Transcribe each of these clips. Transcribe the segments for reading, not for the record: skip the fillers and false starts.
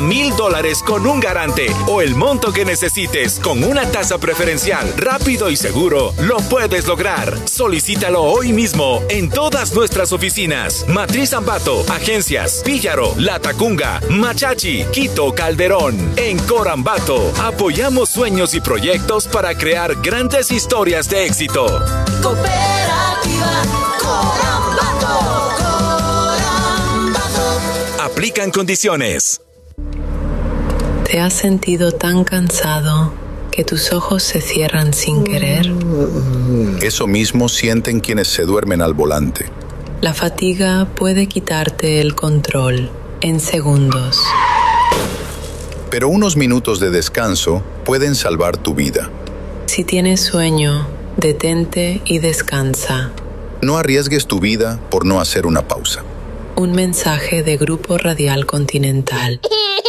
$1,000 con un garante o el monto que necesites con una tasa preferencial, rápido y seguro, lo puedes lograr. Solicítalo hoy mismo en todas nuestras oficinas. Matriz Ambato, Agencias, Píllaro, Latacunga, Machachi, Quito, Calderón. En Corambato, apoyamos sueños y proyectos para crear grandes historias de éxito. Cooperativa Corambato. Aplican condiciones. ¿Te has sentido tan cansado que tus ojos se cierran sin querer? Eso mismo sienten quienes se duermen al volante. La fatiga puede quitarte el control en segundos. Pero unos minutos de descanso pueden salvar tu vida. Si tienes sueño, detente y descansa. No arriesgues tu vida por no hacer una pausa. Un mensaje de Grupo Radial Continental.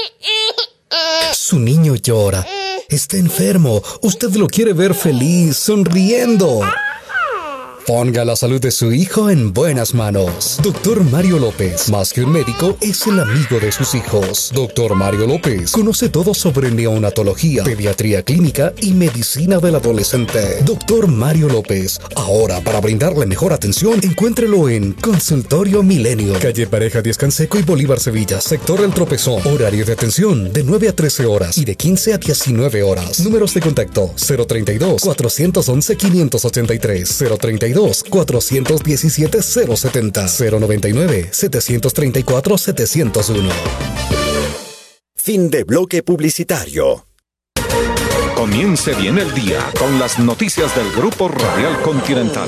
Su niño llora. Está enfermo. Usted lo quiere ver feliz, sonriendo. Ponga la salud de su hijo en buenas manos. Doctor Mario López, más que un médico, es el amigo de sus hijos. Doctor Mario López conoce todo sobre neonatología, pediatría clínica y medicina del adolescente. Doctor Mario López, ahora para brindarle mejor atención, encuéntrelo en Consultorio Milenio, calle Pareja Díaz Canseco y Bolívar Sevilla, sector El Tropezón. Horario de atención de 9 a 13 horas y de 15 a 19 horas. Números de contacto 032-411-583, 032-417-070, 099-734-701. Fin de bloque publicitario. Comience bien el día con las noticias del Grupo Radial Continental.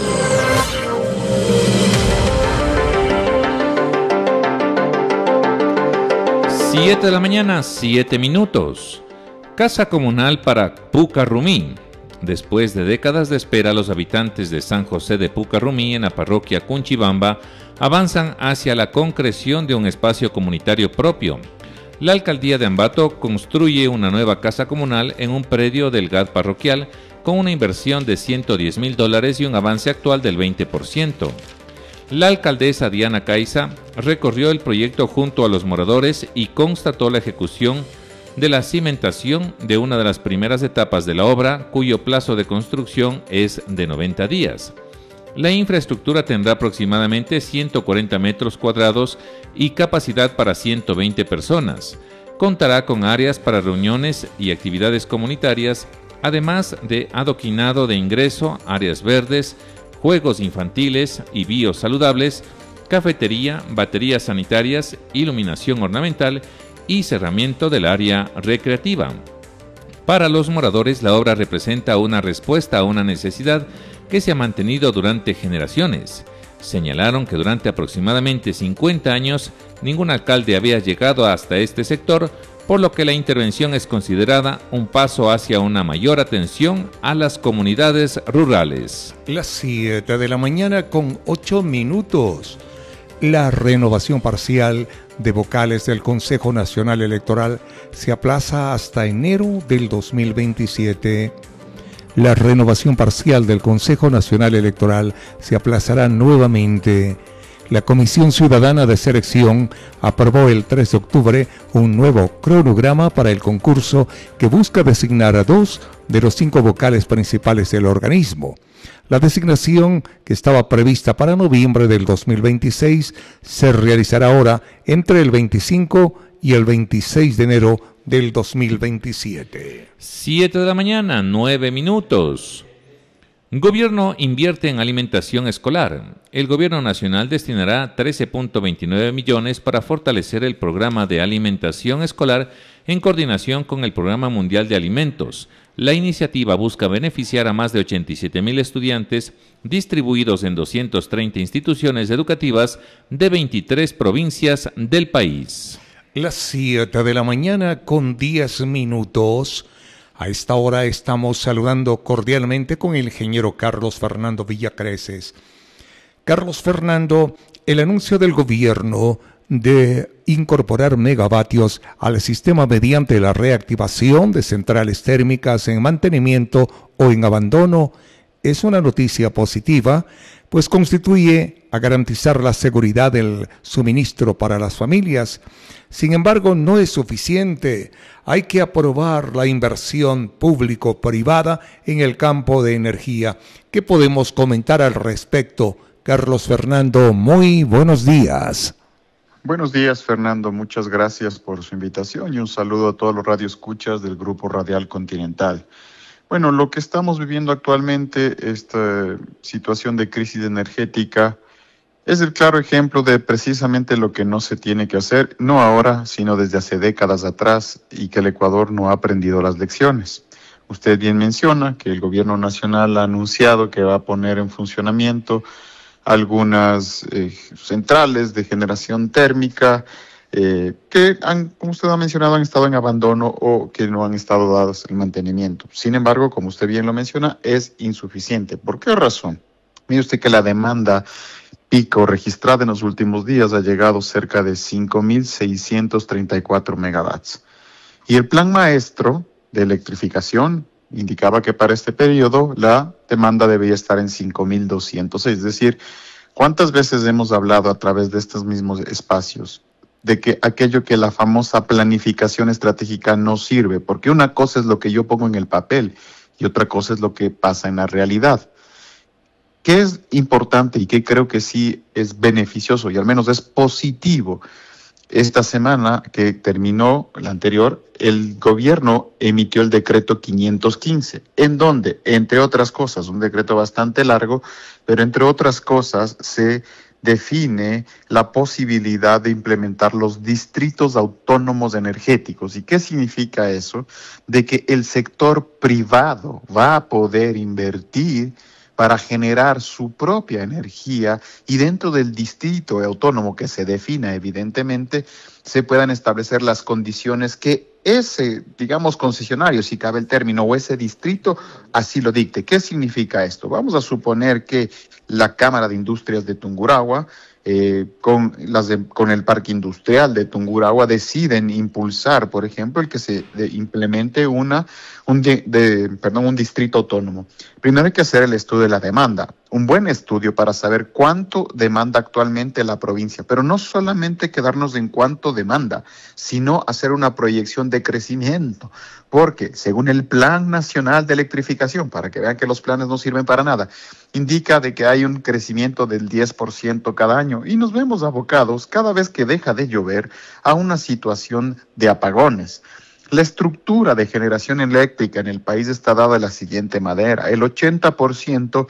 7 de la mañana, 7 minutos. Casa comunal para Pucarrumí. Después de décadas de espera, los habitantes de San José de Pucarrumí, en la parroquia Cunchibamba, avanzan hacia la concreción de un espacio comunitario propio. La alcaldía de Ambato construye una nueva casa comunal en un predio del GAD parroquial con una inversión de $110,000 y un avance actual del 20%. La alcaldesa Diana Caiza recorrió el proyecto junto a los moradores y constató la ejecución de la cimentación de una de las primeras etapas de la obra, cuyo plazo de construcción es de 90 días. La infraestructura tendrá aproximadamente 140 metros cuadrados y capacidad para 120 personas. Contará con áreas para reuniones y actividades comunitarias, además de adoquinado de ingreso, áreas verdes, juegos infantiles y biosaludables, cafetería, baterías sanitarias, iluminación ornamental y cerramiento del área recreativa. Para los moradores, la obra representa una respuesta a una necesidad que se ha mantenido durante generaciones. Señalaron que durante aproximadamente 50 años, ningún alcalde había llegado hasta este sector, por lo que la intervención es considerada un paso hacia una mayor atención a las comunidades rurales. Las 7 de la mañana con 8 minutos. La renovación parcial de vocales del Consejo Nacional Electoral se aplaza hasta enero del 2027. La renovación parcial del Consejo Nacional Electoral se aplazará nuevamente. La Comisión Ciudadana de Selección aprobó el 3 de octubre un nuevo cronograma para el concurso que busca designar a 2 de los 5 vocales principales del organismo. La designación, que estaba prevista para noviembre del 2026, se realizará ahora entre el 25 y el 26 de enero del 2027. 7 de la mañana, 9 minutos. Gobierno invierte en alimentación escolar. El Gobierno Nacional destinará 13.29 millones para fortalecer el programa de alimentación escolar en coordinación con el Programa Mundial de Alimentos. La iniciativa busca beneficiar a más de 87,000 estudiantes distribuidos en 230 instituciones educativas de 23 provincias del país. Las 7 de la mañana con 10 minutos. A esta hora estamos saludando cordialmente con el ingeniero Carlos Fernando Villacreces. Carlos Fernando, el anuncio del gobierno de incorporar megavatios al sistema mediante la reactivación de centrales térmicas en mantenimiento o en abandono es una noticia positiva, pues contribuye a garantizar la seguridad del suministro para las familias. Sin embargo, no es suficiente. Hay que aprobar la inversión público-privada en el campo de energía. ¿Qué podemos comentar al respecto? Carlos Fernando, muy buenos días. Buenos días, Fernando. Muchas gracias por su invitación y un saludo a todos los radioescuchas del Grupo Radial Continental. Bueno, lo que estamos viviendo actualmente, esta situación de crisis energética, es el claro ejemplo de precisamente lo que no se tiene que hacer, no ahora, sino desde hace décadas atrás, y que el Ecuador no ha aprendido las lecciones. Usted bien menciona que el gobierno nacional ha anunciado que va a poner en funcionamiento algunas centrales de generación térmica que, como usted ha mencionado, han estado en abandono o que no han estado dadas el mantenimiento. Sin embargo, como usted bien lo menciona, es insuficiente. ¿Por qué razón? Mire usted que la demanda pico registrada en los últimos días ha llegado cerca de 5.634 megawatts. Y el plan maestro de electrificación indicaba que para este periodo la demanda debía estar en 5.206. Es decir, ¿cuántas veces hemos hablado a través de estos mismos espacios de que aquello que la famosa planificación estratégica no sirve? Porque una cosa es lo que yo pongo en el papel y otra cosa es lo que pasa en la realidad. ¿Qué es importante y qué creo que sí es beneficioso y al menos es positivo? Esta semana que terminó, la anterior, el gobierno emitió el decreto 515, en donde, entre otras cosas, un decreto bastante largo, pero entre otras cosas se define la posibilidad de implementar los distritos autónomos energéticos. ¿Y qué significa eso? De que el sector privado va a poder invertir para generar su propia energía y dentro del distrito autónomo que se defina, evidentemente, se puedan establecer las condiciones que ese, digamos, concesionario, si cabe el término, o ese distrito así lo dicte. ¿Qué significa esto? Vamos a suponer que la Cámara de Industrias de Tungurahua, con el Parque Industrial de Tungurahua, deciden impulsar, por ejemplo, el que se implemente un distrito autónomo. Primero hay que hacer el estudio de la demanda, un buen estudio para saber cuánto demanda actualmente la provincia, pero no solamente quedarnos en cuánto demanda, sino hacer una proyección de crecimiento, porque según el Plan Nacional de Electrificación, para que vean que los planes no sirven para nada, indica de que hay un crecimiento del 10% cada año y nos vemos abocados cada vez que deja de llover a una situación de apagones. La estructura de generación eléctrica en el país está dada de la siguiente manera: el 80%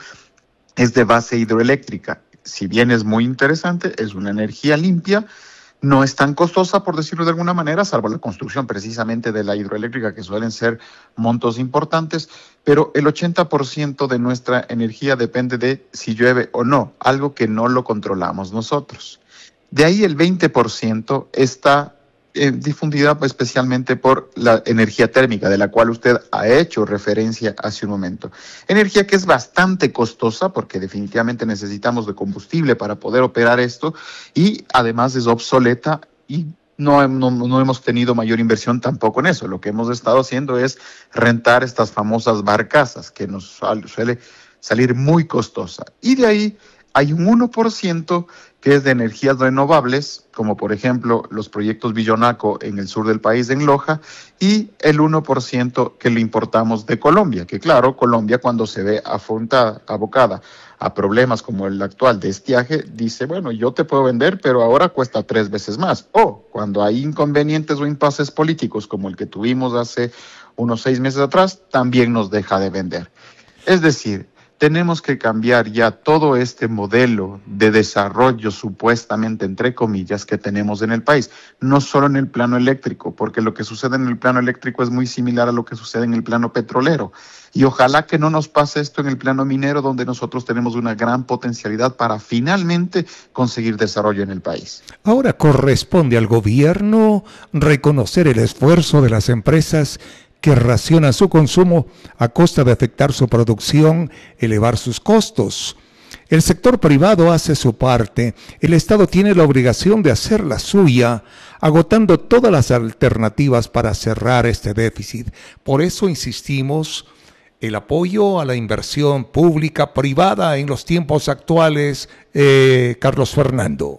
es de base hidroeléctrica. Si bien es muy interesante, es una energía limpia, no es tan costosa, por decirlo de alguna manera, salvo la construcción precisamente de la hidroeléctrica, que suelen ser montos importantes, pero el 80% de nuestra energía depende de si llueve o no, algo que no lo controlamos nosotros. De ahí el 20% está difundida especialmente por la energía térmica, de la cual usted ha hecho referencia hace un momento. Energía que es bastante costosa porque definitivamente necesitamos de combustible para poder operar esto y además es obsoleta y no hemos tenido mayor inversión tampoco en eso. Lo que hemos estado haciendo es rentar estas famosas barcazas que nos suele salir muy costosa. Y de ahí hay un 1% que es de energías renovables, como por ejemplo los proyectos Villonaco en el sur del país, en Loja, y el 1% que le importamos de Colombia, que claro, Colombia cuando se ve abocada a problemas como el actual de estiaje, dice, bueno, yo te puedo vender, pero ahora cuesta 3 veces más. O cuando hay inconvenientes o impases políticos como el que tuvimos hace unos 6 meses atrás, también nos deja de vender. Es decir, tenemos que cambiar ya todo este modelo de desarrollo supuestamente, entre comillas, que tenemos en el país. No solo en el plano eléctrico, porque lo que sucede en el plano eléctrico es muy similar a lo que sucede en el plano petrolero. Y ojalá que no nos pase esto en el plano minero, donde nosotros tenemos una gran potencialidad para finalmente conseguir desarrollo en el país. Ahora corresponde al gobierno reconocer el esfuerzo de las empresas que racionan su consumo a costa de afectar su producción, elevar sus costos. El sector privado hace su parte, el Estado tiene la obligación de hacer la suya, agotando todas las alternativas para cerrar este déficit. Por eso insistimos el apoyo a la inversión pública, privada en los tiempos actuales, Carlos Fernando.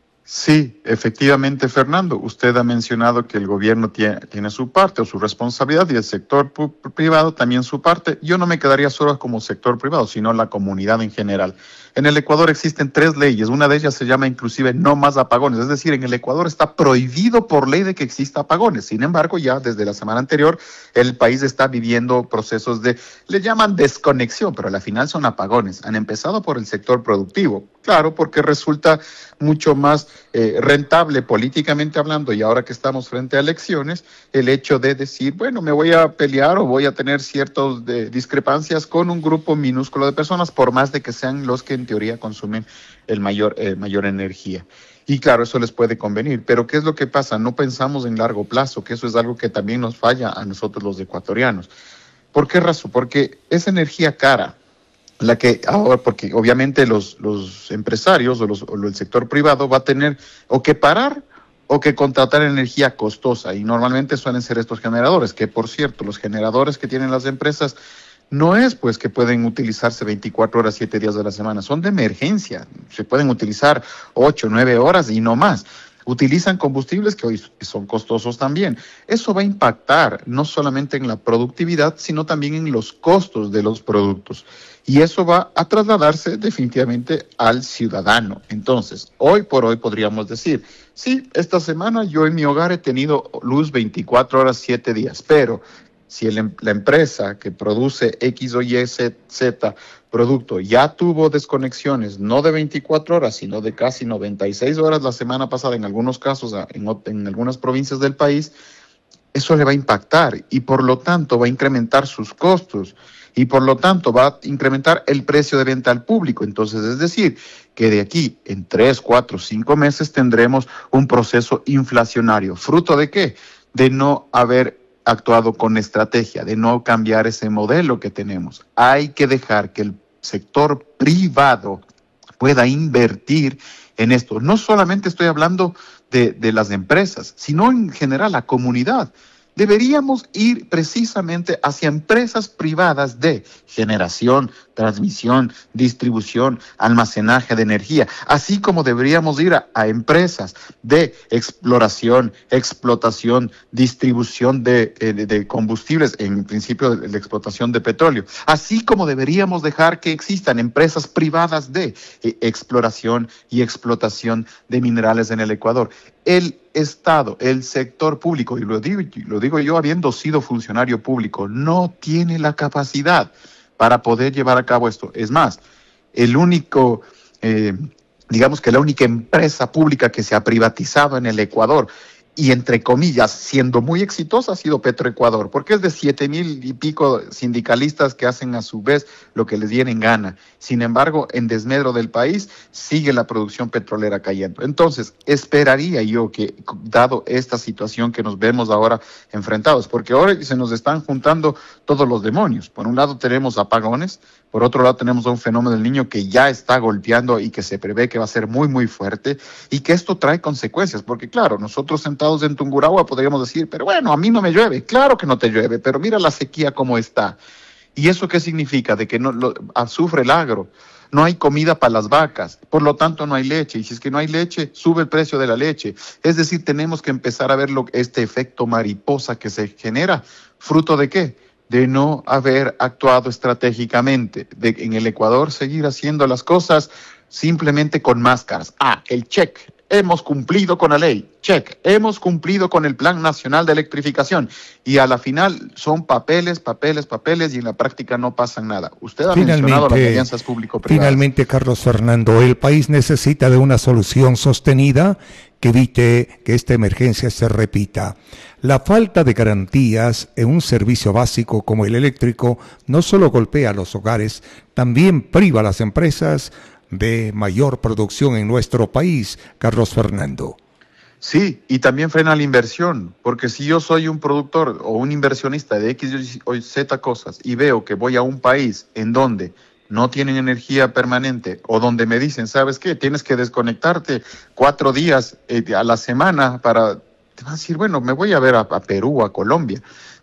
Sí, efectivamente, Fernando. Usted ha mencionado que el gobierno tiene su parte o su responsabilidad y el sector privado también su parte. Yo no me quedaría solo como sector privado, sino la comunidad en general. En el Ecuador existen 3 leyes. Una de ellas se llama inclusive no más apagones. Es decir, en el Ecuador está prohibido por ley de que exista apagones. Sin embargo, ya desde la semana anterior, el país está viviendo procesos le llaman desconexión, pero al final son apagones. Han empezado por el sector productivo. Claro, porque resulta mucho más rentable políticamente hablando, y ahora que estamos frente a elecciones, el hecho de decir, bueno, me voy a pelear o voy a tener ciertas discrepancias con un grupo minúsculo de personas, por más de que sean los que en teoría consumen mayor energía. Y claro, eso les puede convenir, pero ¿qué es lo que pasa? No pensamos en largo plazo, que eso es algo que también nos falla a nosotros los ecuatorianos. ¿Por qué razón? Porque es energía cara. La que ahora, porque obviamente los empresarios o el sector privado va a tener o que parar o que contratar energía costosa, y normalmente suelen ser estos generadores, que por cierto, los generadores que tienen las empresas no es pues que pueden utilizarse 24 horas, 7 días de la semana, son de emergencia, se pueden utilizar 8, 9 horas y no más. Utilizan combustibles que hoy son costosos también. Eso va a impactar no solamente en la productividad, sino también en los costos de los productos. Y eso va a trasladarse definitivamente al ciudadano. Entonces, hoy por hoy podríamos decir, sí, esta semana yo en mi hogar he tenido luz 24 horas, 7 días, pero si la empresa que produce X o Y, Z producto ya tuvo desconexiones no de 24 horas, sino de casi 96 horas la semana pasada, en algunos casos, en algunas provincias del país, eso le va a impactar y por lo tanto va a incrementar sus costos y por lo tanto va a incrementar el precio de venta al público. Entonces, es decir, que de aquí en 3, 4, 5 meses tendremos un proceso inflacionario. ¿Fruto de qué? De no haber actuado con estrategia, de no cambiar ese modelo que tenemos. Hay que dejar que el sector privado pueda invertir en esto. No solamente estoy hablando de las empresas, sino en general la comunidad. Deberíamos ir precisamente hacia empresas privadas de generación, transmisión, distribución, almacenaje de energía, así como deberíamos ir a empresas de exploración, explotación, distribución de combustibles, en principio de explotación de petróleo, así como deberíamos dejar que existan empresas privadas de exploración y explotación de minerales en el Ecuador. El Estado, el sector público, y lo digo yo habiendo sido funcionario público, no tiene la capacidad para poder llevar a cabo esto. Es más, digamos que la única empresa pública que se ha privatizado en el Ecuador, y entre comillas, siendo muy exitosa, ha sido Petroecuador, porque es de 7,000 y pico sindicalistas que hacen a su vez lo que les viene en gana. Sin embargo, en desmedro del país, sigue la producción petrolera cayendo. Entonces, esperaría yo que, dado esta situación que nos vemos ahora enfrentados, porque ahora se nos están juntando todos los demonios. Por un lado tenemos apagones, por otro lado tenemos un fenómeno del Niño que ya está golpeando y que se prevé que va a ser muy, muy fuerte, y que esto trae consecuencias, porque claro, nosotros sentados en Tungurahua podríamos decir, pero bueno, a mí no me llueve. Claro que no te llueve, pero mira la sequía cómo está. ¿Y eso qué significa? De que sufre el agro. No hay comida para las vacas, por lo tanto no hay leche, y si es que no hay leche, sube el precio de la leche. Es decir, tenemos que empezar a ver este efecto mariposa que se genera. ¿Fruto de qué? De no haber actuado estratégicamente, de en el Ecuador seguir haciendo las cosas simplemente con máscaras. El check. Hemos cumplido con la ley, check, hemos cumplido con el Plan Nacional de Electrificación, y a la final son papeles, y en la práctica no pasa nada. Usted ha mencionado las alianzas público-privadas. Finalmente, Carlos Fernando, el país necesita de una solución sostenida que evite que esta emergencia se repita. La falta de garantías en un servicio básico como el eléctrico no solo golpea a los hogares, también priva a las empresas de mayor producción en nuestro país, Carlos Fernando. Sí, y también frena la inversión, porque si yo soy un productor o un inversionista de X o Z cosas y veo que voy a un país en donde no tienen energía permanente o donde me dicen, ¿sabes qué? Tienes que desconectarte 4 días a la semana te van a decir, bueno, me voy a ver a Perú, a Colombia.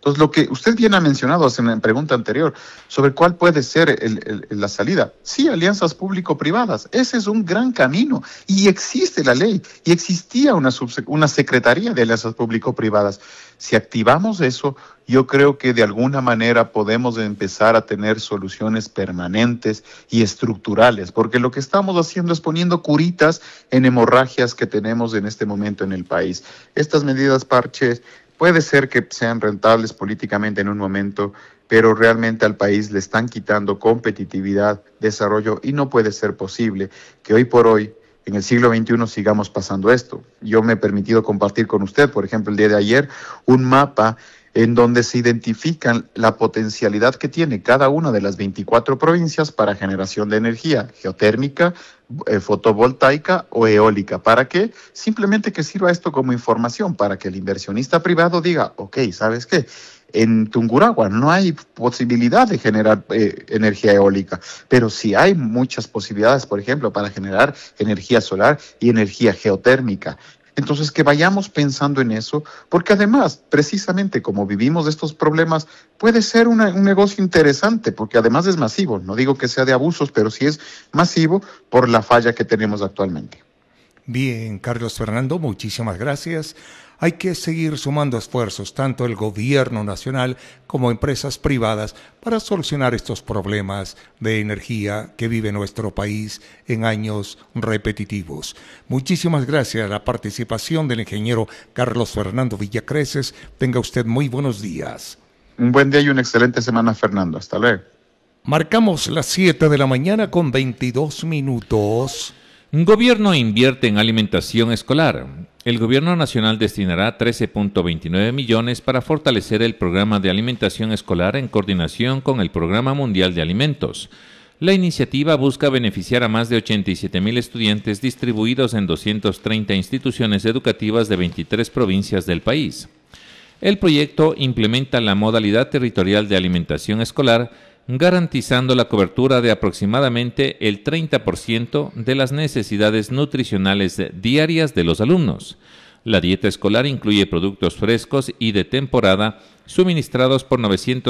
Entonces, lo que usted bien ha mencionado en la pregunta anterior sobre cuál puede ser la salida. Sí, alianzas público-privadas. Ese es un gran camino. Y existe la ley. Y existía una secretaría de alianzas público-privadas. Si activamos eso, yo creo que de alguna manera podemos empezar a tener soluciones permanentes y estructurales. Porque lo que estamos haciendo es poniendo curitas en hemorragias que tenemos en este momento en el país. Estas medidas parches puede ser que sean rentables políticamente en un momento, pero realmente al país le están quitando competitividad, desarrollo, y no puede ser posible que hoy por hoy, en el siglo XXI, sigamos pasando esto. Yo me he permitido compartir con usted, por ejemplo, el día de ayer, un mapa en donde se identifican la potencialidad que tiene cada una de las 24 provincias para generación de energía geotérmica, fotovoltaica o eólica. ¿Para qué? Simplemente que sirva esto como información para que el inversionista privado diga, ok, ¿sabes qué? En Tungurahua no hay posibilidad de generar energía eólica, pero sí hay muchas posibilidades, por ejemplo, para generar energía solar y energía geotérmica. Entonces, que vayamos pensando en eso, porque además, precisamente como vivimos estos problemas, puede ser un negocio interesante, porque además es masivo. No digo que sea de abusos, pero sí es masivo por la falla que tenemos actualmente. Bien, Carlos Fernando, muchísimas gracias. Hay que seguir sumando esfuerzos, tanto el gobierno nacional como empresas privadas, para solucionar estos problemas de energía que vive nuestro país en años repetitivos. Muchísimas gracias a la participación del ingeniero Carlos Fernando Villacreces. Tenga usted muy buenos días. Un buen día y una excelente semana, Fernando. Hasta luego. Marcamos las 7 de la mañana con 22 minutos. Gobierno invierte en alimentación escolar. El Gobierno Nacional destinará 13.29 millones para fortalecer el programa de alimentación escolar en coordinación con el Programa Mundial de Alimentos. La iniciativa busca beneficiar a más de 87,000 estudiantes distribuidos en 230 instituciones educativas de 23 provincias del país. El proyecto implementa la modalidad territorial de alimentación escolar, garantizando la cobertura de aproximadamente el 30% de las necesidades nutricionales diarias de los alumnos. La dieta escolar incluye productos frescos y de temporada suministrados por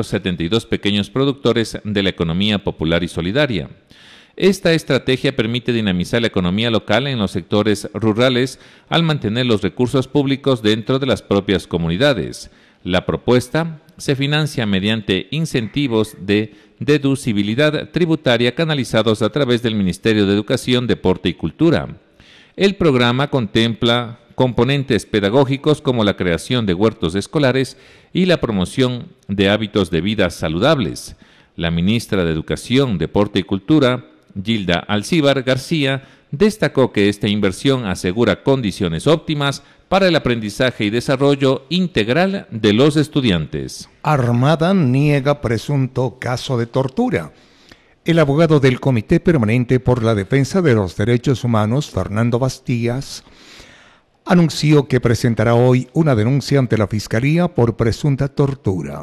972 pequeños productores de la economía popular y solidaria. Esta estrategia permite dinamizar la economía local en los sectores rurales al mantener los recursos públicos dentro de las propias comunidades. La propuesta se financia mediante incentivos de deducibilidad tributaria canalizados a través del Ministerio de Educación, Deporte y Cultura. El programa contempla componentes pedagógicos como la creación de huertos escolares y la promoción de hábitos de vida saludables. La ministra de Educación, Deporte y Cultura, Gilda Alcíbar García, destacó que esta inversión asegura condiciones óptimas para el aprendizaje y desarrollo integral de los estudiantes. Armada niega presunto caso de tortura. El abogado del Comité Permanente por la Defensa de los Derechos Humanos, Fernando Bastías, anunció que presentará hoy una denuncia ante la Fiscalía por presunta tortura.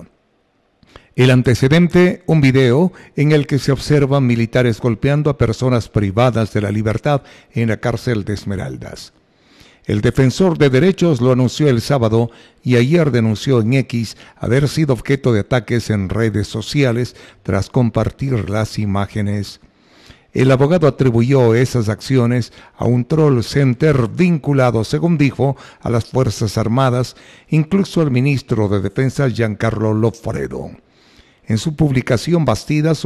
El antecedente, un video en el que se observan militares golpeando a personas privadas de la libertad en la cárcel de Esmeraldas. El defensor de derechos lo anunció el sábado y ayer denunció en X haber sido objeto de ataques en redes sociales tras compartir las imágenes. El abogado atribuyó esas acciones a un troll center vinculado, según dijo, a las Fuerzas Armadas, incluso al ministro de Defensa Giancarlo Loffredo. En su publicación, Bastidas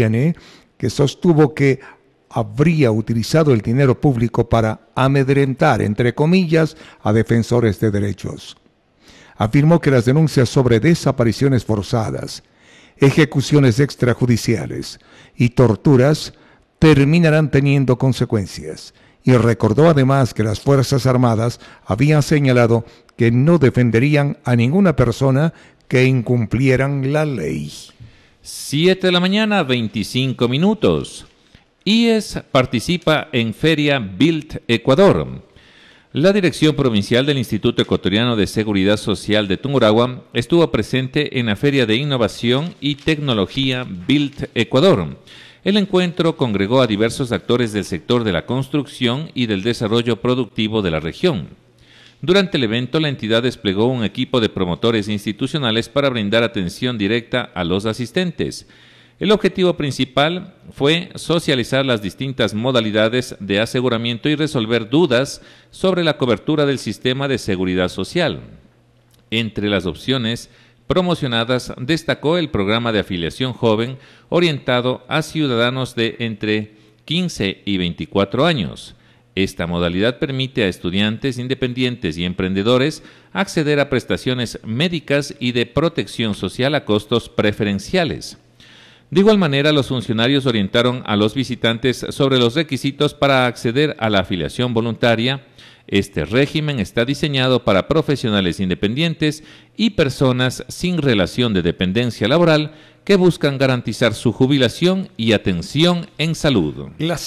sostuvo que habría utilizado el dinero público para amedrentar, entre comillas, a defensores de derechos. Afirmó que las denuncias sobre desapariciones forzadas, ejecuciones extrajudiciales y torturas terminarán teniendo consecuencias, y recordó además que las Fuerzas Armadas habían señalado que no defenderían a ninguna persona que incumplieran la ley. 7 de la mañana, 25 minutos. IES participa en Feria Build Ecuador. La Dirección Provincial del Instituto Ecuatoriano de Seguridad Social de Tungurahua estuvo presente en la Feria de Innovación y Tecnología Build Ecuador. El encuentro congregó a diversos actores del sector de la construcción y del desarrollo productivo de la región. Durante el evento, la entidad desplegó un equipo de promotores institucionales para brindar atención directa a los asistentes. El objetivo principal fue socializar las distintas modalidades de aseguramiento y resolver dudas sobre la cobertura del sistema de seguridad social. Entre las opciones promocionadas destacó el programa de afiliación joven orientado a ciudadanos de entre 15 y 24 años. Esta modalidad permite a estudiantes independientes y emprendedores acceder a prestaciones médicas y de protección social a costos preferenciales. De igual manera, los funcionarios orientaron a los visitantes sobre los requisitos para acceder a la afiliación voluntaria. Este régimen está diseñado para profesionales independientes y personas sin relación de dependencia laboral que buscan garantizar su jubilación y atención en salud. Las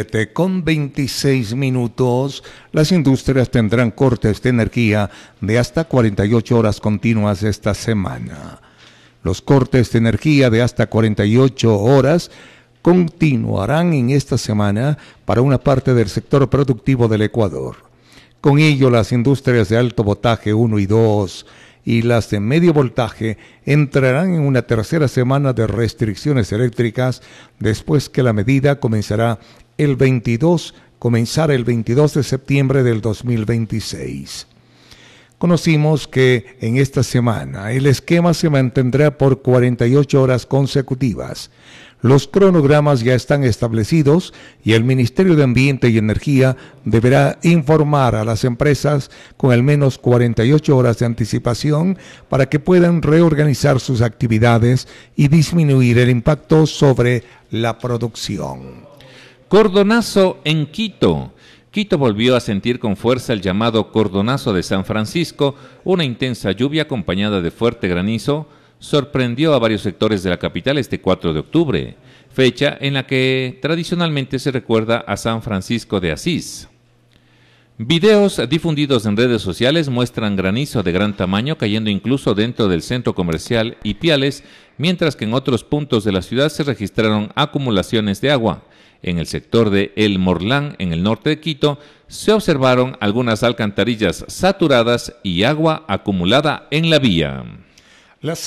7:26. Las industrias tendrán cortes de energía de hasta 48 horas continuas esta semana. Los cortes de energía de hasta 48 horas continuarán en esta semana para una parte del sector productivo del Ecuador. Con ello, las industrias de alto voltaje 1 y 2 y las de medio voltaje entrarán en una tercera semana de restricciones eléctricas después que la medida comenzará el 22 de septiembre del 2026. Conocimos que en esta semana el esquema se mantendrá por 48 horas consecutivas. Los cronogramas ya están establecidos y el Ministerio de Ambiente y Energía deberá informar a las empresas con al menos 48 horas de anticipación para que puedan reorganizar sus actividades y disminuir el impacto sobre la producción. Cordonazo en Quito. Quito volvió a sentir con fuerza el llamado cordonazo de San Francisco. Una intensa lluvia acompañada de fuerte granizo sorprendió a varios sectores de la capital este 4 de octubre, fecha en la que tradicionalmente se recuerda a San Francisco de Asís. Videos difundidos en redes sociales muestran granizo de gran tamaño cayendo incluso dentro del centro comercial Ipiales, mientras que en otros puntos de la ciudad se registraron acumulaciones de agua. En el sector de El Morlán, en el norte de Quito, se observaron algunas alcantarillas saturadas y agua acumulada en la vía. Las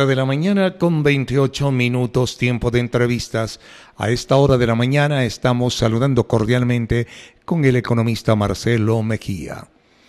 7:28, tiempo de entrevistas. A esta hora de la mañana estamos saludando cordialmente con el economista Marcelo Mejía.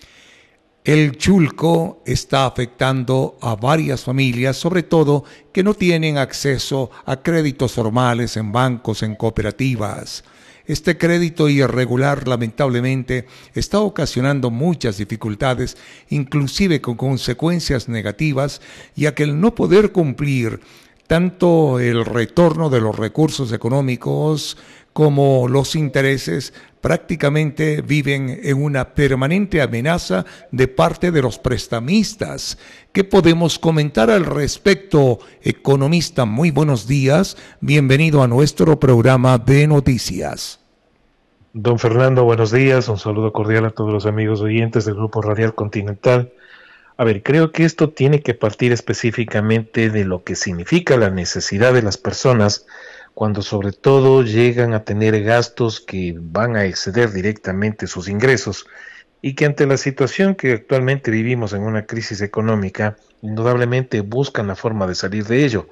El chulco está afectando a varias familias, sobre todo que no tienen acceso a créditos formales en bancos, en cooperativas. Este crédito irregular, lamentablemente, está ocasionando muchas dificultades, inclusive con consecuencias negativas, ya que el no poder cumplir tanto el retorno de los recursos económicos como los intereses prácticamente viven en una permanente amenaza de parte de los prestamistas. ¿Qué podemos comentar al respecto, economista? Muy buenos días, bienvenido a nuestro programa de noticias. Don Fernando, buenos días, un saludo cordial a todos los amigos oyentes del Grupo Radial Continental. A ver, creo que esto tiene que partir específicamente de lo que significa la necesidad de las personas cuando sobre todo llegan a tener gastos que van a exceder directamente sus ingresos y que ante la situación que actualmente vivimos en una crisis económica, indudablemente buscan la forma de salir de ello.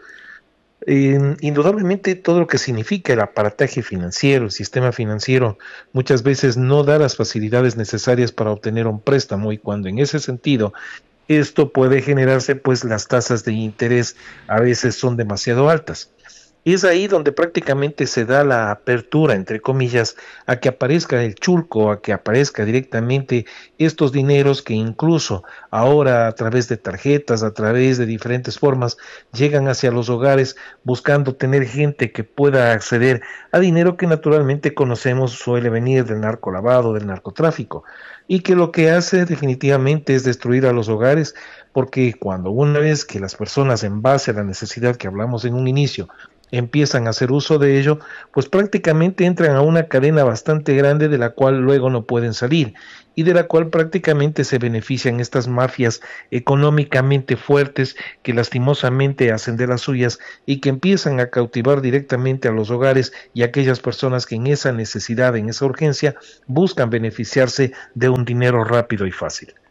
Indudablemente todo lo que significa el aparataje financiero, el sistema financiero, muchas veces no da las facilidades necesarias para obtener un préstamo y cuando en ese sentido esto puede generarse, pues las tasas de interés a veces son demasiado altas. Y es ahí donde prácticamente se da la apertura, entre comillas, a que aparezca el chulco, a que aparezca directamente estos dineros que incluso ahora a través de tarjetas, a través de diferentes formas, llegan hacia los hogares buscando tener gente que pueda acceder a dinero que naturalmente conocemos suele venir del narcolavado, del narcotráfico, y que lo que hace definitivamente es destruir a los hogares, porque cuando una vez que las personas en base a la necesidad que hablamos en un inicio, empiezan a hacer uso de ello, pues prácticamente entran a una cadena bastante grande de la cual luego no pueden salir y de la cual prácticamente se benefician estas mafias económicamente fuertes que lastimosamente hacen de las suyas y que empiezan a cautivar directamente a los hogares y a aquellas personas que en esa necesidad, en esa urgencia, buscan beneficiarse de un dinero rápido y fácil.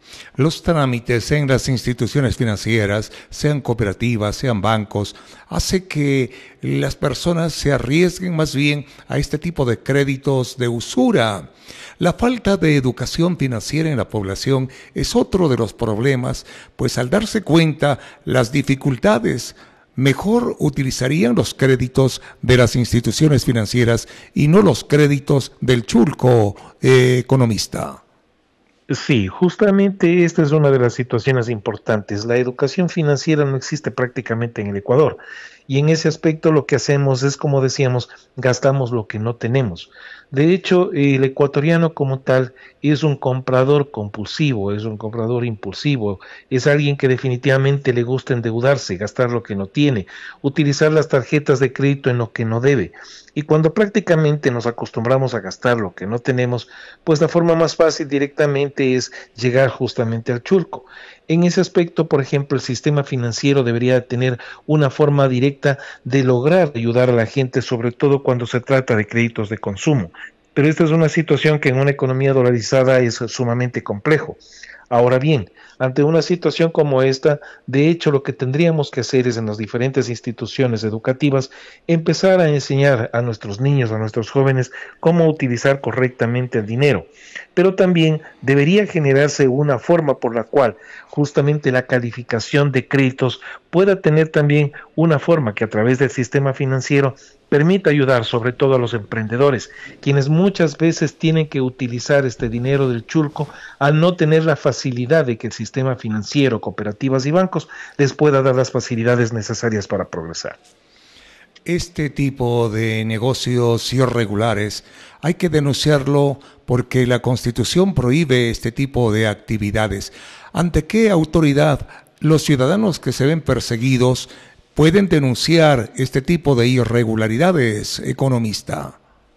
Los trámites en las instituciones financieras, sean cooperativas, sean bancos, hace que las personas se arriesguen más bien a este tipo de créditos de usura. La falta de educación financiera en la población es otro de los problemas, pues al darse cuenta las dificultades, mejor utilizarían los créditos de las instituciones financieras y no los créditos del chulco economista. Sí, justamente esta es una de las situaciones importantes. La educación financiera no existe prácticamente en el Ecuador y en ese aspecto lo que hacemos es, como decíamos, gastamos lo que no tenemos. De hecho, el ecuatoriano como tal es un comprador compulsivo, es un comprador impulsivo, es alguien que definitivamente le gusta endeudarse, gastar lo que no tiene, utilizar las tarjetas de crédito en lo que no debe. Y cuando prácticamente nos acostumbramos a gastar lo que no tenemos, pues la forma más fácil directamente es llegar justamente al chulco. En ese aspecto, por ejemplo, el sistema financiero debería tener una forma directa de lograr ayudar a la gente, sobre todo cuando se trata de créditos de consumo. Pero esta es una situación que en una economía dolarizada es sumamente complejo. Ahora bien, ante una situación como esta, de hecho lo que tendríamos que hacer es en las diferentes instituciones educativas empezar a enseñar a nuestros niños, a nuestros jóvenes, cómo utilizar correctamente el dinero. Pero también debería generarse una forma por la cual justamente la calificación de créditos pueda tener también una forma que a través del sistema financiero permita ayudar sobre todo a los emprendedores, quienes muchas veces tienen que utilizar este dinero del chulco al no tener la facilidad de que el sistema financiero, cooperativas y bancos les pueda dar las facilidades necesarias para progresar. Este tipo de negocios irregulares hay que denunciarlo porque la Constitución prohíbe este tipo de actividades. ¿Ante qué autoridad los ciudadanos que se ven perseguidos pueden denunciar este tipo de irregularidades, economista?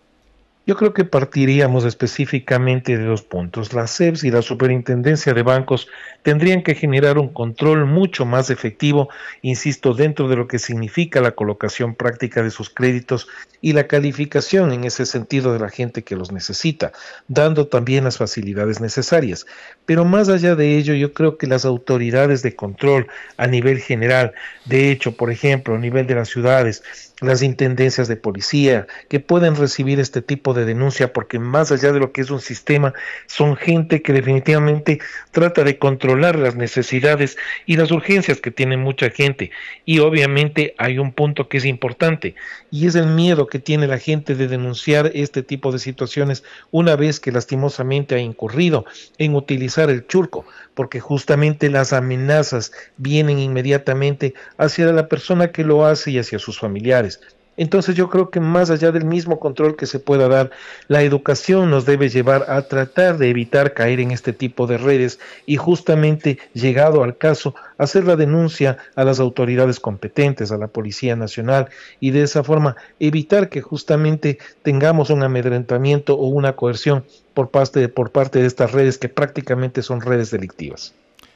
Yo creo que partiríamos específicamente de dos puntos. La SEBS y la Superintendencia de Bancos tendrían que generar un control mucho más efectivo, insisto, dentro de lo que significa la colocación práctica de sus créditos y la calificación en ese sentido de la gente que los necesita, dando también las facilidades necesarias. Pero más allá de ello, yo creo que las autoridades de control a nivel general, de hecho, por ejemplo, a nivel de las ciudades, las intendencias de policía, que pueden recibir este tipo de denuncia, porque más allá de lo que es un sistema, son gente que definitivamente trata de controlar las necesidades y las urgencias que tiene mucha gente. Y obviamente hay un punto que es importante, y es el miedo que tiene la gente de denunciar este tipo de situaciones una vez que lastimosamente ha incurrido en utilizar el chulco, porque justamente las amenazas vienen inmediatamente hacia la persona que lo hace y hacia sus familiares. Entonces yo creo que más allá del mismo control que se pueda dar, la educación nos debe llevar a tratar de evitar caer en este tipo de redes y justamente, llegado al caso, hacer la denuncia a las autoridades competentes, a la Policía Nacional, y de esa forma evitar que justamente tengamos un amedrentamiento o una coerción por parte de estas redes que prácticamente son redes delictivas.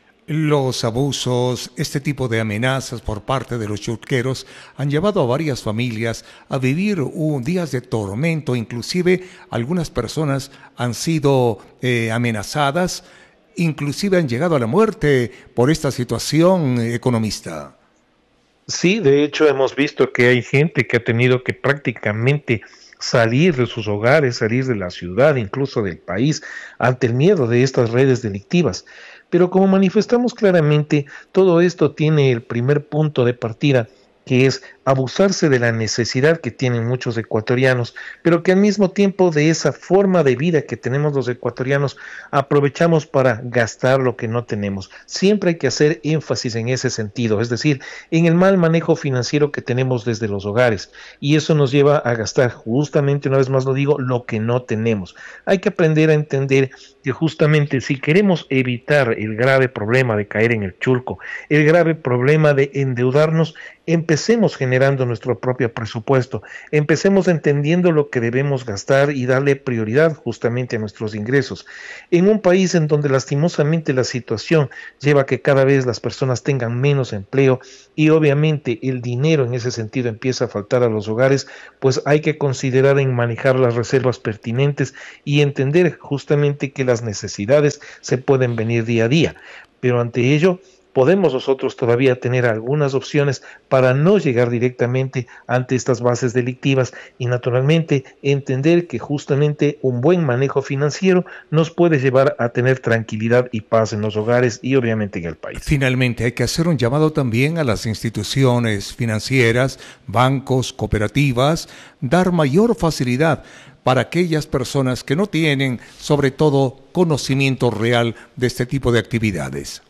Los abusos, este tipo de amenazas por parte de los chulqueros han llevado a varias familias a vivir días de tormento, inclusive algunas personas han sido amenazadas, inclusive han llegado a la muerte por esta situación, economista. Sí, de hecho hemos visto que hay gente que ha tenido que prácticamente salir de sus hogares, salir de la ciudad, incluso del país, ante el miedo de estas redes delictivas. Pero como manifestamos claramente, todo esto tiene el primer punto de partida, que es abusarse de la necesidad que tienen muchos ecuatorianos, pero que al mismo tiempo de esa forma de vida que tenemos los ecuatorianos, aprovechamos para gastar lo que no tenemos. Siempre hay que hacer énfasis en ese sentido, es decir, en el mal manejo financiero que tenemos desde los hogares, y eso nos lleva a gastar, justamente, una vez más lo digo, lo que no tenemos. Hay que aprender a entender que justamente si queremos evitar el grave problema de caer en el chulco, el grave problema de endeudarnos, empezar empecemos generando nuestro propio presupuesto, empecemos entendiendo lo que debemos gastar y darle prioridad justamente a nuestros ingresos. En un país en donde lastimosamente la situación lleva a que cada vez las personas tengan menos empleo y obviamente el dinero en ese sentido empieza a faltar a los hogares, pues hay que considerar en manejar las reservas pertinentes y entender justamente que las necesidades se pueden venir día a día. Pero ante ello, podemos nosotros todavía tener algunas opciones para no llegar directamente ante estas bases delictivas y naturalmente entender que justamente un buen manejo financiero nos puede llevar a tener tranquilidad y paz en los hogares y obviamente en el país. Finalmente, hay que hacer un llamado también a las instituciones financieras, bancos, cooperativas, dar mayor facilidad para aquellas personas que no tienen, sobre todo, conocimiento real de este tipo de actividades.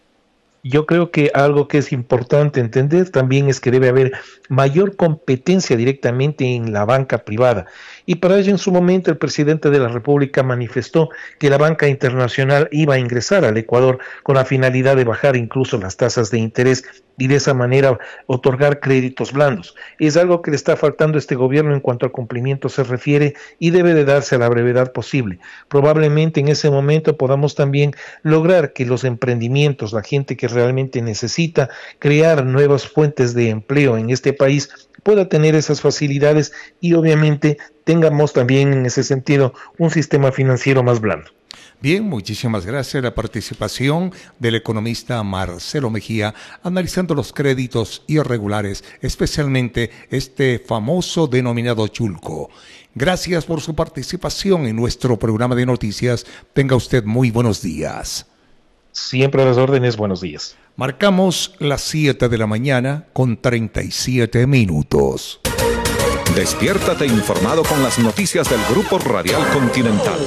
Yo creo que algo que es importante entender también es que debe haber mayor competencia directamente en la banca privada. Y para ello en su momento el presidente de la República manifestó que la banca internacional iba a ingresar al Ecuador con la finalidad de bajar incluso las tasas de interés y de esa manera otorgar créditos blandos. Es algo que le está faltando a este gobierno en cuanto al cumplimiento se refiere y debe de darse a la brevedad posible. Probablemente en ese momento podamos también lograr que los emprendimientos, la gente que realmente necesita crear nuevas fuentes de empleo en este país, pueda tener esas facilidades y obviamente tengamos también en ese sentido un sistema financiero más blando. Bien, muchísimas gracias. La participación del economista Marcelo Mejía analizando los créditos irregulares, especialmente este famoso denominado chulco. Gracias por su participación en nuestro programa de noticias. Tenga usted muy buenos días. Siempre a las órdenes, buenos días. Marcamos las 7 de la mañana con 37 minutos. Despiértate informado con las noticias del Grupo Radial Continental.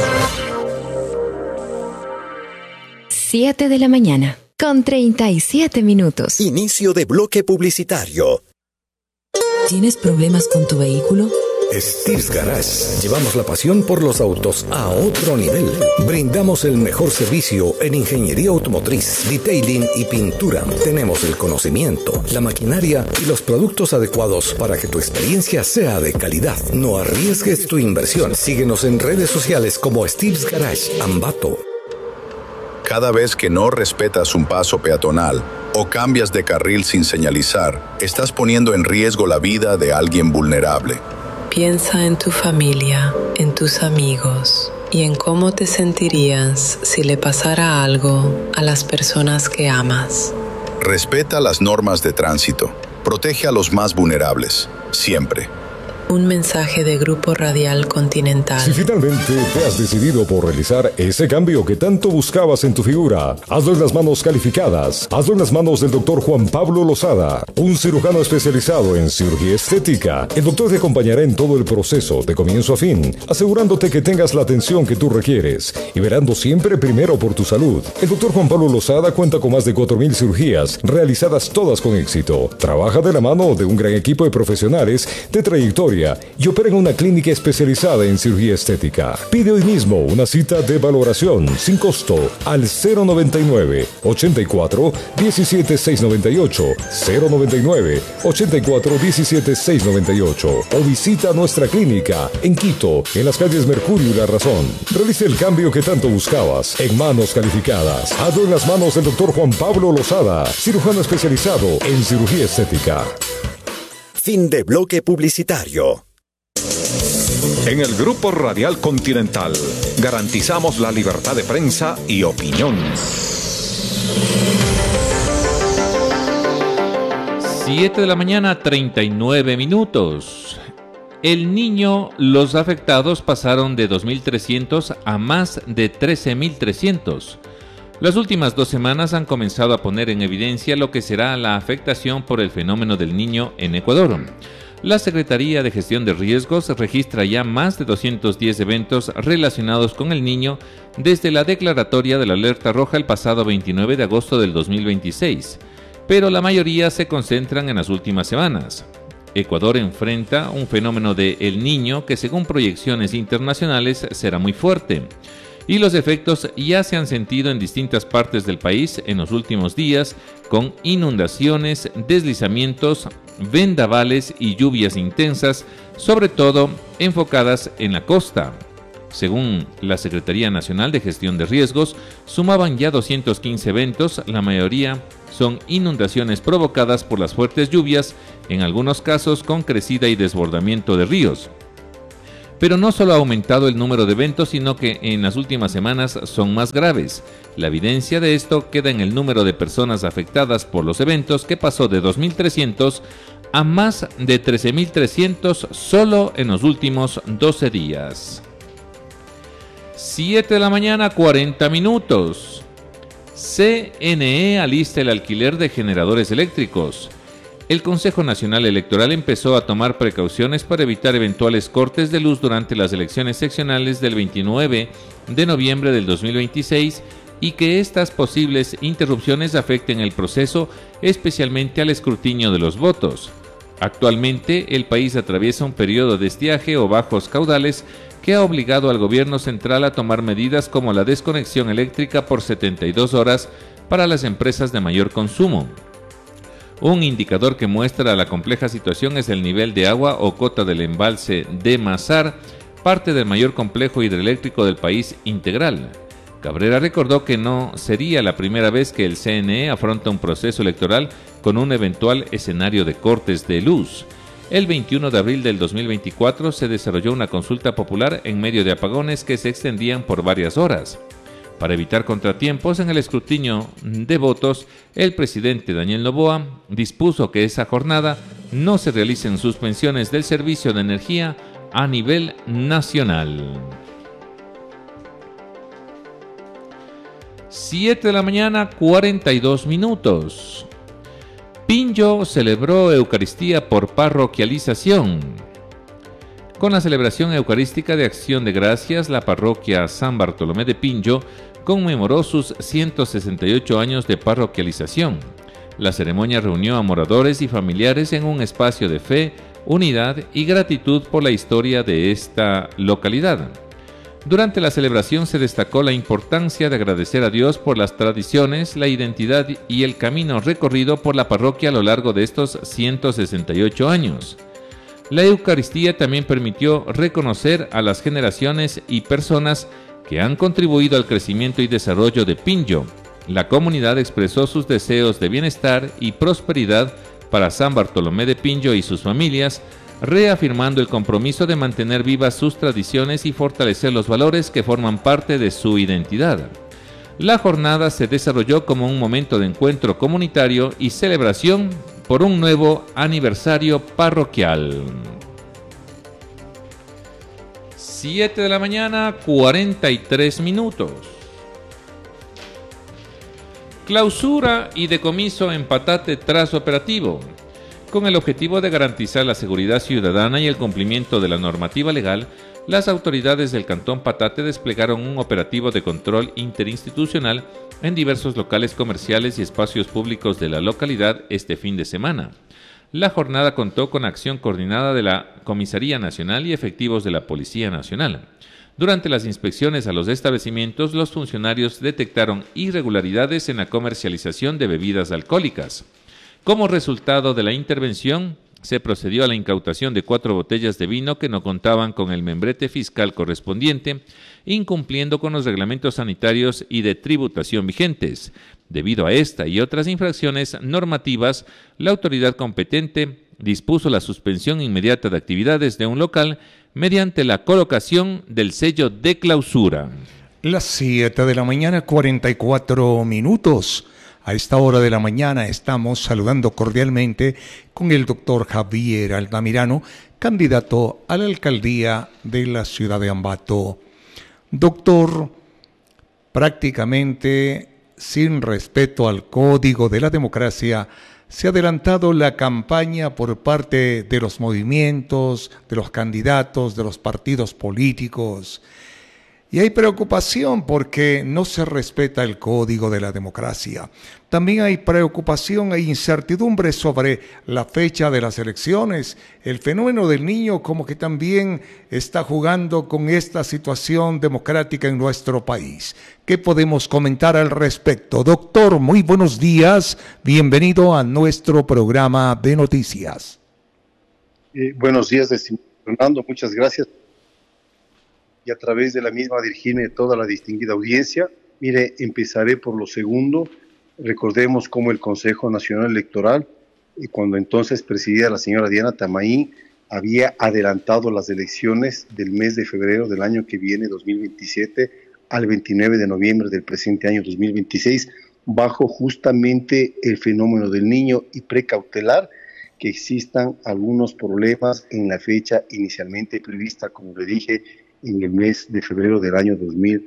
7 de la mañana con 37 minutos. Inicio de bloque publicitario. ¿Tienes problemas con tu vehículo? Steve's Garage. Llevamos la pasión por los autos a otro nivel. Brindamos el mejor servicio en ingeniería automotriz, detailing y pintura. Tenemos el conocimiento, la maquinaria y los productos adecuados para que tu experiencia sea de calidad. No arriesgues tu inversión. Síguenos en redes sociales como Steve's Garage Ambato. Cada vez que no respetas un paso peatonal o cambias de carril sin señalizar, estás poniendo en riesgo la vida de alguien vulnerable. Piensa en tu familia, en tus amigos y en cómo te sentirías si le pasara algo a las personas que amas. Respeta las normas de tránsito. Protege a los más vulnerables, siempre. Un mensaje de Grupo Radial Continental. Si finalmente te has decidido por realizar ese cambio que tanto buscabas en tu figura, hazlo en las manos calificadas. Hazlo en las manos del Dr. Juan Pablo Lozada, un cirujano especializado en cirugía estética. El doctor te acompañará en todo el proceso, de comienzo a fin, asegurándote que tengas la atención que tú requieres y verando siempre primero por tu salud. El Dr. Juan Pablo Lozada cuenta con más de 4,000 cirugías, realizadas todas con éxito. Trabaja de la mano de un gran equipo de profesionales de trayectoria y opera en una clínica especializada en cirugía estética. Pide hoy mismo una cita de valoración sin costo al 099-84-17-698, 099-84-17-698 o visita nuestra clínica en Quito, en las calles Mercurio y La Razón. Realice el cambio que tanto buscabas en manos calificadas. Hazlo en las manos del Dr. Juan Pablo Lozada, cirujano especializado en cirugía estética. Fin de bloque publicitario. En el Grupo Radial Continental garantizamos la libertad de prensa y opinión. 7 de la mañana, 39 minutos. El Niño, los afectados pasaron de 2.300 a más de 13.300. Las últimas 2 semanas han comenzado a poner en evidencia lo que será la afectación por el fenómeno del Niño en Ecuador. La Secretaría de Gestión de Riesgos registra ya más de 210 eventos relacionados con el Niño desde la declaratoria de la alerta roja el pasado 29 de agosto del 2026, pero la mayoría se concentran en las últimas semanas. Ecuador enfrenta un fenómeno de El Niño que según proyecciones internacionales será muy fuerte. y los efectos ya se han sentido en distintas partes del país en los últimos días, con inundaciones, deslizamientos, vendavales y lluvias intensas, sobre todo enfocadas en la costa. Según la Secretaría Nacional de Gestión de Riesgos, sumaban ya 215 eventos, la mayoría son inundaciones provocadas por las fuertes lluvias, en algunos casos con crecida y desbordamiento de ríos. Pero no solo ha aumentado el número de eventos, sino que en las últimas semanas son más graves. La evidencia de esto queda en el número de personas afectadas por los eventos, que pasó de 2.300 a más de 13.300 solo en los últimos 12 días. 7 de la mañana, 40 minutos. CNE alista el alquiler de generadores eléctricos. El Consejo Nacional Electoral empezó a tomar precauciones para evitar eventuales cortes de luz durante las elecciones seccionales del 29 de noviembre del 2026 y que estas posibles interrupciones afecten el proceso, especialmente al escrutinio de los votos. Actualmente, el país atraviesa un periodo de estiaje o bajos caudales que ha obligado al gobierno central a tomar medidas como la desconexión eléctrica por 72 horas para las empresas de mayor consumo. Un indicador que muestra la compleja situación es el nivel de agua o cota del embalse de Mazar, parte del mayor complejo hidroeléctrico del país integral. Cabrera recordó que no sería la primera vez que el CNE afronta un proceso electoral con un eventual escenario de cortes de luz. El 21 de abril del 2024 se desarrolló una consulta popular en medio de apagones que se extendían por varias horas. Para evitar contratiempos en el escrutinio de votos, el presidente Daniel Noboa dispuso que esa jornada no se realicen suspensiones del servicio de energía a nivel nacional. 7 de la mañana, 42 minutos. Pinjo celebró Eucaristía por parroquialización. Con la celebración eucarística de Acción de Gracias, la parroquia San Bartolomé de Pinjo conmemoró sus 168 años de parroquialización. La ceremonia reunió a moradores y familiares en un espacio de fe, unidad y gratitud por la historia de esta localidad. Durante la celebración se destacó la importancia de agradecer a Dios por las tradiciones, la identidad y el camino recorrido por la parroquia a lo largo de estos 168 años. La Eucaristía también permitió reconocer a las generaciones y personas que han contribuido al crecimiento y desarrollo de Pinjo. La comunidad expresó sus deseos de bienestar y prosperidad para San Bartolomé de Pinjo y sus familias, reafirmando el compromiso de mantener vivas sus tradiciones y fortalecer los valores que forman parte de su identidad. La jornada se desarrolló como un momento de encuentro comunitario y celebración por un nuevo aniversario parroquial. 7 de la mañana, 43 minutos. Clausura y decomiso en Patate tras operativo. Con el objetivo de garantizar la seguridad ciudadana y el cumplimiento de la normativa legal, las autoridades del Cantón Patate desplegaron un operativo de control interinstitucional en diversos locales comerciales y espacios públicos de la localidad este fin de semana. La jornada contó con acción coordinada de la Comisaría Nacional y efectivos de la Policía Nacional. Durante las inspecciones a los establecimientos, los funcionarios detectaron irregularidades en la comercialización de bebidas alcohólicas. Como resultado de la intervención, se procedió a la incautación de 4 botellas de vino que no contaban con el membrete fiscal correspondiente, incumpliendo con los reglamentos sanitarios y de tributación vigentes. Debido a esta y otras infracciones normativas, la autoridad competente dispuso la suspensión inmediata de actividades de un local mediante la colocación del sello de clausura. Las 7 de la mañana, 44 minutos. A esta hora de la mañana estamos saludando cordialmente con el doctor Javier Altamirano, candidato a la alcaldía de la ciudad de Ambato. Doctor, prácticamente sin respeto al código de la democracia, se ha adelantado la campaña por parte de los movimientos, de los candidatos, de los partidos políticos. Y hay preocupación porque no se respeta el código de la democracia. También hay preocupación e incertidumbre sobre la fecha de las elecciones. El fenómeno del niño como que también está jugando con esta situación democrática en nuestro país. ¿Qué podemos comentar al respecto? Doctor, muy buenos días. Bienvenido a nuestro programa de noticias. Buenos días, Fernando. Muchas gracias. Y a través de la misma dirigirme a toda la distinguida audiencia. Mire, empezaré por lo segundo. Recordemos cómo el Consejo Nacional Electoral, cuando entonces presidía la señora Diana Tamaín, había adelantado las elecciones del mes de febrero del año que viene, 2027, al 29 de noviembre del presente año 2026, bajo justamente el fenómeno del niño y precautelar que existan algunos problemas en la fecha inicialmente prevista, como le dije, en el mes de febrero del año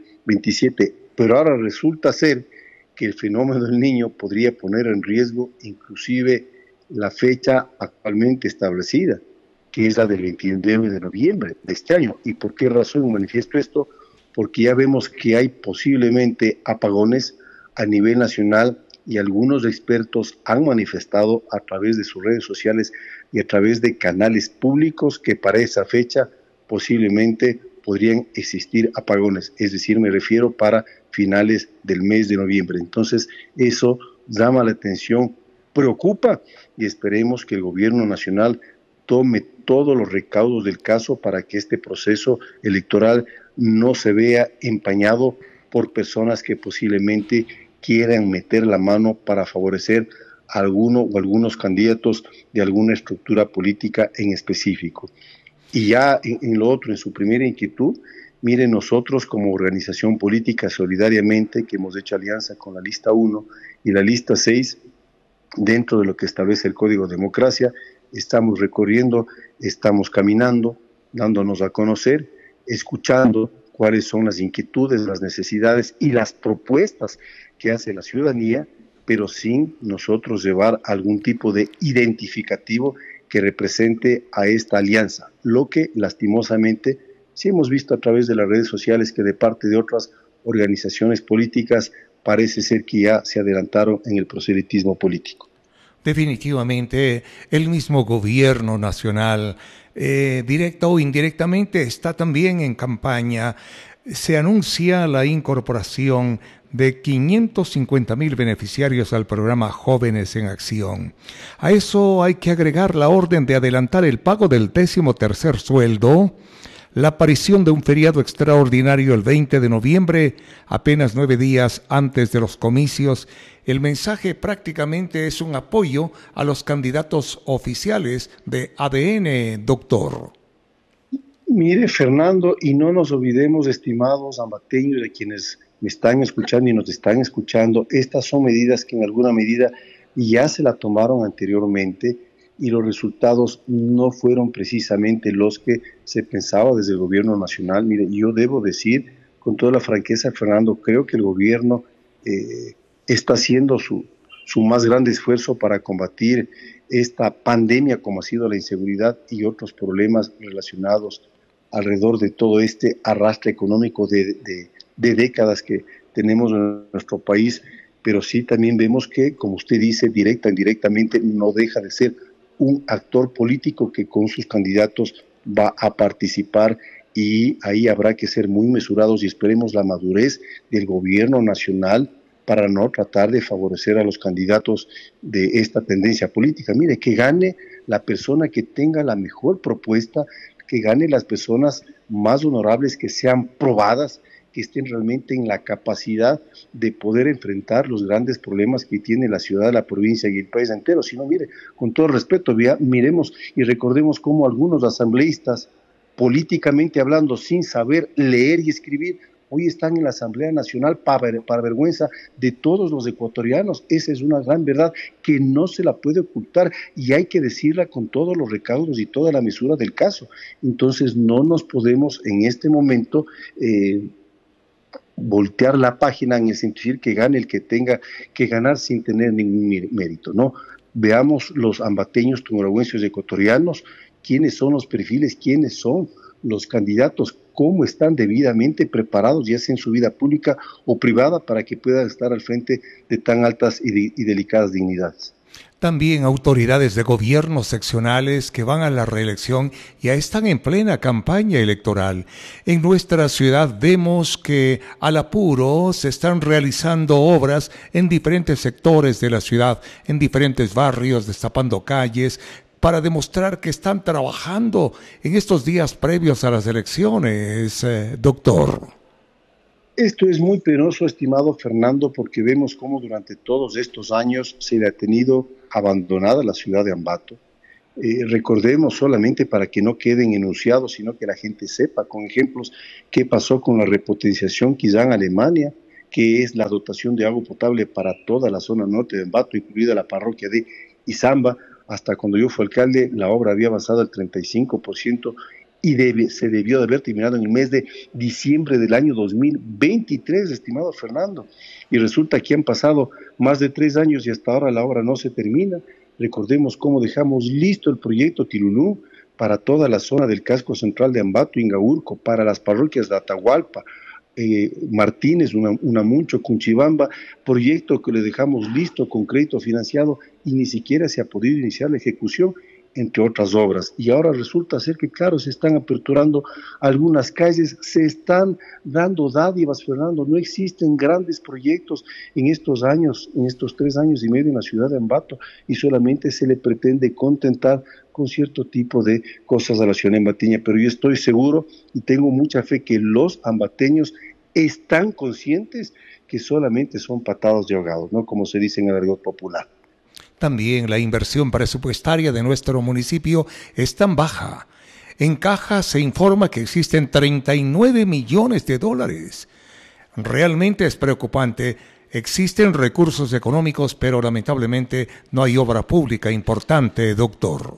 2027. Pero ahora resulta ser que el fenómeno del niño podría poner en riesgo inclusive la fecha actualmente establecida, que es la del 29 de noviembre de este año. ¿Y por qué razón manifiesto esto? Porque ya vemos que hay posiblemente apagones a nivel nacional y algunos expertos han manifestado a través de sus redes sociales y a través de canales públicos que para esa fecha posiblemente podrían existir apagones, es decir, me refiero para finales del mes de noviembre. Entonces, eso llama la atención, preocupa y esperemos que el gobierno nacional tome todos los recaudos del caso para que este proceso electoral no se vea empañado por personas que posiblemente quieran meter la mano para favorecer a alguno o algunos candidatos de alguna estructura política en específico. Y ya en lo otro, en su primera inquietud, miren, nosotros como organización política solidariamente, que hemos hecho alianza con la lista 1 y la lista 6, dentro de lo que establece el Código de Democracia, estamos recorriendo, estamos caminando, dándonos a conocer, escuchando cuáles son las inquietudes, las necesidades y las propuestas que hace la ciudadanía, pero sin nosotros llevar algún tipo de identificativo que represente a esta alianza, lo que lastimosamente sí hemos visto a través de las redes sociales que de parte de otras organizaciones políticas parece ser que ya se adelantaron en el proselitismo político. Definitivamente, el mismo gobierno nacional, directa o indirectamente, está también en campaña. Se anuncia la incorporación de 550,000 beneficiarios al programa Jóvenes en Acción. A eso hay que agregar la orden de adelantar el pago del 13º sueldo, la aparición de un feriado extraordinario el 20 de noviembre, apenas 9 días antes de los comicios. El mensaje prácticamente es un apoyo a los candidatos oficiales de ADN, doctor. Mire, Fernando, y no nos olvidemos, estimados ambateños, de quienes me están escuchando y nos están escuchando, estas son medidas que en alguna medida ya se la tomaron anteriormente y los resultados no fueron precisamente los que se pensaba desde el gobierno nacional. Mire, yo debo decir con toda la franqueza, Fernando, creo que el gobierno está haciendo su más grande esfuerzo para combatir esta pandemia como ha sido la inseguridad y otros problemas relacionados alrededor de todo este arrastre económico de décadas que tenemos en nuestro país, pero sí también vemos que, como usted dice, directa o indirectamente, no deja de ser un actor político que con sus candidatos va a participar, y ahí habrá que ser muy mesurados y esperemos la madurez del gobierno nacional para no tratar de favorecer a los candidatos de esta tendencia política. Mire, que gane la persona que tenga la mejor propuesta, que gane las personas más honorables, que sean probadas, que estén realmente en la capacidad de poder enfrentar los grandes problemas que tiene la ciudad, la provincia y el país entero. Si no, mire, con todo respeto, miremos y recordemos cómo algunos asambleístas, políticamente hablando, sin saber leer y escribir, hoy están en la Asamblea Nacional para vergüenza de todos los ecuatorianos. Esa es una gran verdad que no se la puede ocultar y hay que decirla con todos los recaudos y toda la mesura del caso. Entonces no nos podemos en este momento voltear la página en el sentido que gane el que tenga que ganar sin tener ningún mérito, ¿no? Veamos los ambateños, tumoragüenses, ecuatorianos, quiénes son los perfiles, quiénes son los candidatos, cómo están debidamente preparados, ya sea en su vida pública o privada, para que puedan estar al frente de tan altas y delicadas dignidades. También autoridades de gobiernos seccionales que van a la reelección ya están en plena campaña electoral. En nuestra ciudad vemos que al apuro se están realizando obras en diferentes sectores de la ciudad, en diferentes barrios, destapando calles, para demostrar que están trabajando en estos días previos a las elecciones, doctor. Esto es muy penoso, estimado Fernando, porque vemos cómo durante todos estos años se le ha tenido abandonada la ciudad de Ambato. Recordemos solamente para que no queden enunciados, sino que la gente sepa con ejemplos qué pasó con la repotenciación quizá en Alemania, que es la dotación de agua potable para toda la zona norte de Ambato, incluida la parroquia de Izamba. Hasta cuando yo fui alcalde, la obra había avanzado al 35%, y se debió de haber terminado en el mes de diciembre del año 2023, estimado Fernando. Y resulta que han pasado más de 3 años y hasta ahora la obra no se termina. Recordemos cómo dejamos listo el proyecto Tilulú para toda la zona del casco central de Ambato, Ingaurco, para las parroquias de Atahualpa, Martínez, Unamuncho, Cunchibamba, proyecto que le dejamos listo con crédito financiado y ni siquiera se ha podido iniciar la ejecución, entre otras obras. Y ahora resulta ser que, claro, se están aperturando algunas calles, se están dando dádivas, Fernando. No existen grandes proyectos en estos años, en estos 3 años y medio en la ciudad de Ambato, y solamente se le pretende contentar con cierto tipo de cosas a la ciudad ambateña. Pero yo estoy seguro y tengo mucha fe que los ambateños están conscientes que solamente son patadas de ahogados, ¿no? Como se dice en el argot popular. También la inversión presupuestaria de nuestro municipio es tan baja. En Caja se informa que existen 39 millones de dólares. Realmente es preocupante. Existen recursos económicos, pero lamentablemente no hay obra pública importante, doctor.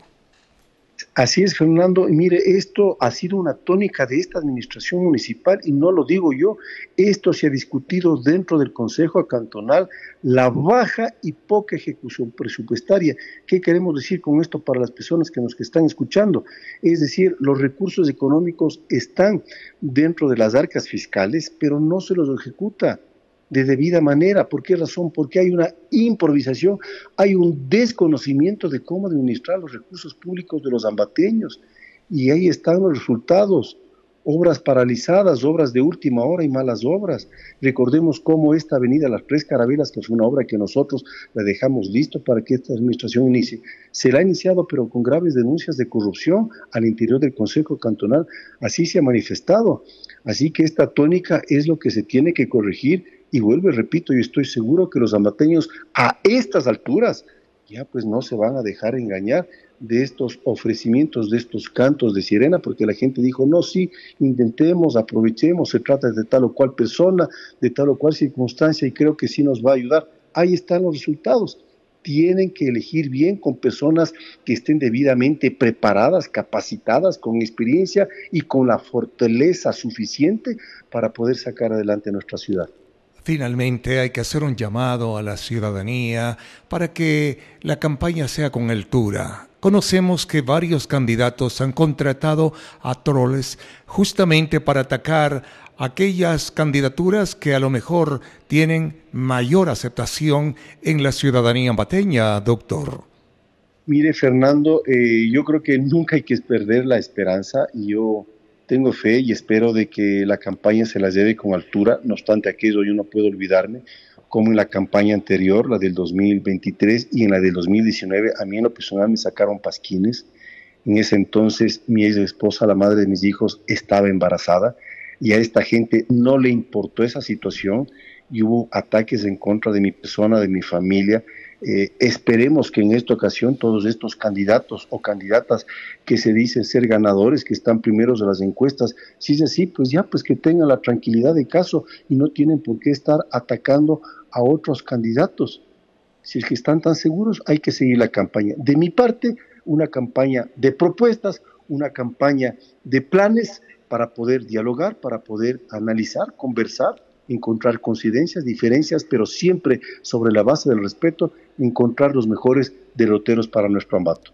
Así es, Fernando, y mire, esto ha sido una tónica de esta administración municipal y no lo digo yo, esto se ha discutido dentro del Consejo Cantonal, la baja y poca ejecución presupuestaria. ¿Qué queremos decir con esto para las personas que nos están escuchando? Es decir, los recursos económicos están dentro de las arcas fiscales, pero no se los ejecuta de debida manera. ¿Por qué razón? Porque hay una improvisación, hay un desconocimiento de cómo administrar los recursos públicos de los ambateños, y ahí están los resultados: obras paralizadas, obras de última hora y malas obras. Recordemos cómo esta avenida Las 3 Carabelas, que fue una obra que nosotros la dejamos listo para que esta administración inicie, se la ha iniciado pero con graves denuncias de corrupción al interior del Consejo Cantonal, así se ha manifestado. Así que esta tónica es lo que se tiene que corregir. Y vuelvo y repito, yo estoy seguro que los ambateños a estas alturas ya pues no se van a dejar engañar de estos ofrecimientos, de estos cantos de sirena, porque la gente dijo, no, sí, intentemos, aprovechemos, se trata de tal o cual persona, de tal o cual circunstancia, y creo que sí nos va a ayudar. Ahí están los resultados. Tienen que elegir bien con personas que estén debidamente preparadas, capacitadas, con experiencia y con la fortaleza suficiente para poder sacar adelante nuestra ciudad. Finalmente hay que hacer un llamado a la ciudadanía para que la campaña sea con altura. Conocemos que varios candidatos han contratado a troles justamente para atacar aquellas candidaturas que a lo mejor tienen mayor aceptación en la ciudadanía ambateña, doctor. Mire, Fernando, yo creo que nunca hay que perder la esperanza, y yo tengo fe y espero de que la campaña se la lleve con altura. No obstante aquello, yo no puedo olvidarme, como en la campaña anterior, la del 2023 y en la del 2019, a mí en lo personal me sacaron pasquines. En ese entonces mi ex esposa, la madre de mis hijos, estaba embarazada, y a esta gente no le importó esa situación y hubo ataques en contra de mi persona, de mi familia. Esperemos que en esta ocasión todos estos candidatos o candidatas que se dicen ser ganadores, que están primeros de las encuestas, si es así, pues ya pues que tengan la tranquilidad de caso y no tienen por qué estar atacando a otros candidatos. Si es que están tan seguros, hay que seguir la campaña. De mi parte, una campaña de propuestas, una campaña de planes para poder dialogar, para poder analizar, conversar, encontrar coincidencias, diferencias, pero siempre sobre la base del respeto, encontrar los mejores derroteros para nuestro Ambato.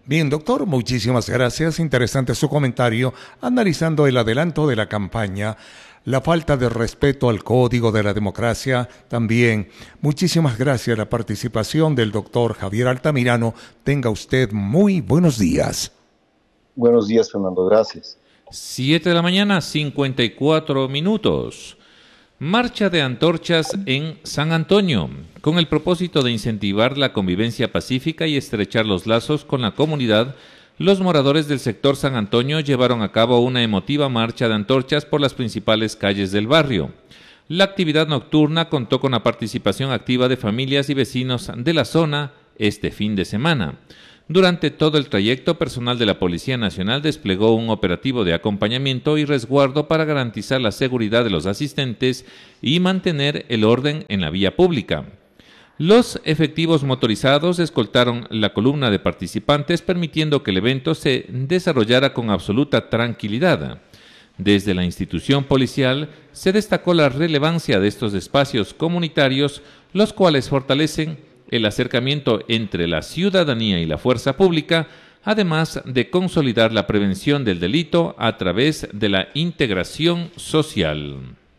Bien, doctor, muchísimas gracias. Interesante su comentario, analizando el adelanto de la campaña, la falta de respeto al código de la democracia también. Muchísimas gracias a la participación del doctor Javier Altamirano. Tenga usted muy buenos días. Buenos días, Fernando, gracias. 7 de la mañana, 54 minutos. Marcha de antorchas en San Antonio, con el propósito de incentivar la convivencia pacífica y estrechar los lazos con la comunidad. Los moradores del sector San Antonio llevaron a cabo una emotiva marcha de antorchas por las principales calles del barrio. La actividad nocturna contó con la participación activa de familias y vecinos de la zona este fin de semana. Durante todo el trayecto, personal de la Policía Nacional desplegó un operativo de acompañamiento y resguardo para garantizar la seguridad de los asistentes y mantener el orden en la vía pública. Los efectivos motorizados escoltaron la columna de participantes, permitiendo que el evento se desarrollara con absoluta tranquilidad. Desde la institución policial se destacó la relevancia de estos espacios comunitarios, los cuales fortalecen el acercamiento entre la ciudadanía y la fuerza pública, además de consolidar la prevención del delito a través de la integración social.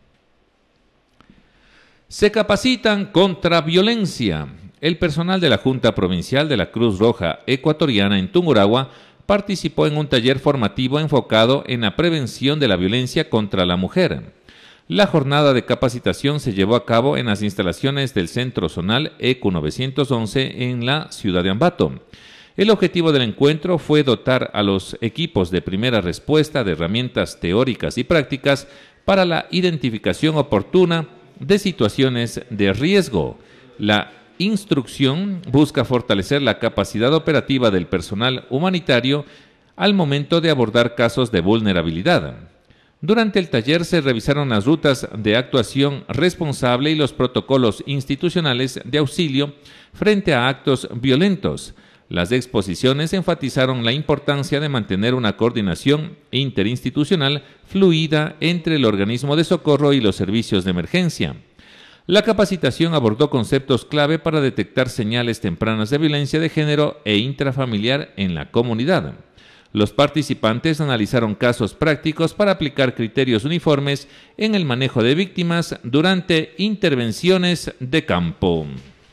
Se capacitan contra violencia. El personal de la Junta Provincial de la Cruz Roja Ecuatoriana en Tungurahua participó en un taller formativo enfocado en la prevención de la violencia contra la mujer. La jornada de capacitación se llevó a cabo en las instalaciones del Centro Zonal ECU 911 en la ciudad de Ambato. El objetivo del encuentro fue dotar a los equipos de primera respuesta de herramientas teóricas y prácticas para la identificación oportuna de situaciones de riesgo. La instrucción busca fortalecer la capacidad operativa del personal humanitario al momento de abordar casos de vulnerabilidad. Durante el taller se revisaron las rutas de actuación responsable y los protocolos institucionales de auxilio frente a actos violentos. Las exposiciones enfatizaron la importancia de mantener una coordinación interinstitucional fluida entre el organismo de socorro y los servicios de emergencia. La capacitación abordó conceptos clave para detectar señales tempranas de violencia de género e intrafamiliar en la comunidad. Los participantes analizaron casos prácticos para aplicar criterios uniformes en el manejo de víctimas durante intervenciones de campo.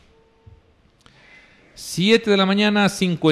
7 de la mañana,